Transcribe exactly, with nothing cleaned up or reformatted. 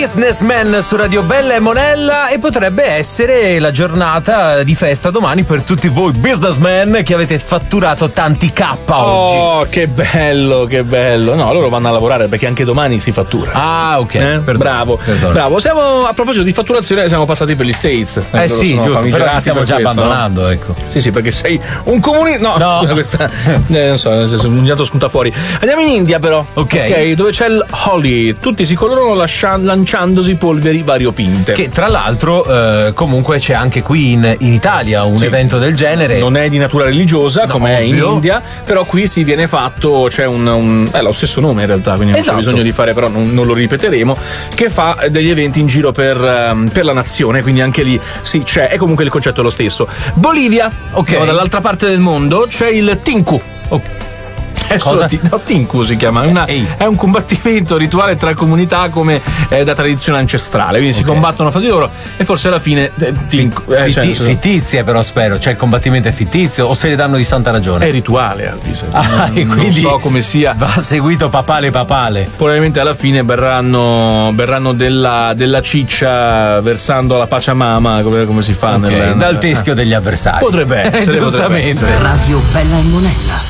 Businessman su Radio Bella e Monella, e potrebbe essere la giornata di festa domani per tutti voi businessmen che avete fatturato tanti K oggi. Oh, che bello, che bello. No, loro vanno a lavorare perché anche domani si fattura. Ah, ok. Eh? Perdone, bravo, perdone. bravo. Siamo a proposito di fatturazione, siamo passati per gli States. Eh Loro sì, sono giusto, però li stiamo per già questo, abbandonando, no? ecco. Sì, sì, perché sei un comune. No, no. Scusa, questa, eh, non so, nel senso, un dato spunta fuori. Andiamo in India, però. Ok. Ok, dove c'è il Holi. Tutti si colorano lascia- lanciandosi polveri variopinte. Che tra l'altro eh, comunque c'è anche qui in, in Italia un Sì. evento del genere. Non è di natura religiosa, No, come è in ovvio. India, però qui si viene fatto, c'è un, un è lo stesso nome in realtà, quindi non Esatto. c'è bisogno di fare, però non, non lo ripeteremo, che fa degli eventi in giro per, ehm, per la nazione, quindi anche lì sì c'è, e comunque il concetto è lo stesso. Bolivia, Ok. no, dall'altra parte del mondo c'è il Tinku. Oh, È solo ti- no, Tinku si chiama, è, una- Ehi. è un combattimento rituale tra comunità come eh, da tradizione ancestrale, quindi si Ok. combattono fra di loro e forse alla fine eh, Tinku, eh, fitti- cioè, nel senso, fittizie però spero, cioè il combattimento è fittizio o se le danno di santa ragione? è rituale, Alvise. Ah, e non quindi so come sia. va seguito papale papale. Probabilmente alla fine berranno, berranno della, della ciccia versando la Pachamama, come, come si fa Ok, nel, dal nel- teschio degli avversari. Potrebbe essere, potrebbe Giustamente. essere. Radio Bella e Monella.